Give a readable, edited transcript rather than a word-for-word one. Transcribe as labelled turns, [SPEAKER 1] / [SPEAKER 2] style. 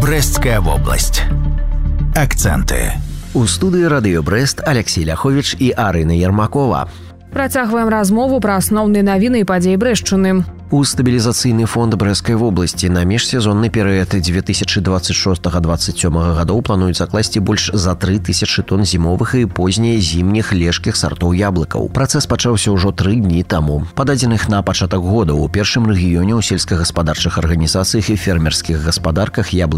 [SPEAKER 1] Брестская вобласць. Акценты.
[SPEAKER 2] У студыі радыё Брэст Алексей Ляховіч і Арына Ермакова.
[SPEAKER 3] Працягваем размову пра асноўныя навіны і падзеі Брэшчыны.
[SPEAKER 2] У стабілізацыйны фонд Брэсцкай вобласці на міжсезонны перыяд 2026-2027 гадоў плануюць закласці больш за 3000 тонн зімовых і познія зімніх лежкіх сартоў яблыкаў. Працэс пачаўся ўжо 3 дні таму. Па дадзеных на пачатак года ў першым рэгіёне ў сельскагаспадарчых арганізацыях і фермерскіх гаспадарках